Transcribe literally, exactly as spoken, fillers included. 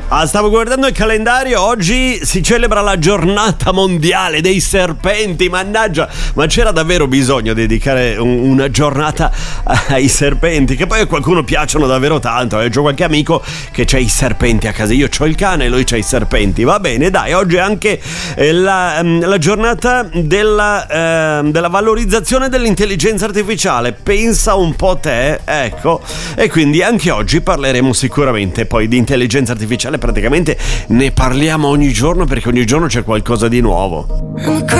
Ah, stavo guardando il calendario, oggi si celebra la giornata mondiale dei serpenti, mannaggia, ma c'era davvero bisogno di dedicare un, una giornata ai serpenti, che poi a qualcuno piacciono davvero tanto, eh? C'ho qualche amico che c'ha i serpenti a casa, io c'ho il cane e lui c'ha i serpenti, va bene, dai, oggi è anche eh, la, la giornata della, eh, della valorizzazione dell'intelligenza artificiale, pensa un po' te, ecco, e quindi anche oggi parleremo sicuramente poi di intelligenza artificiale. Praticamente ne parliamo ogni giorno perché ogni giorno c'è qualcosa di nuovo.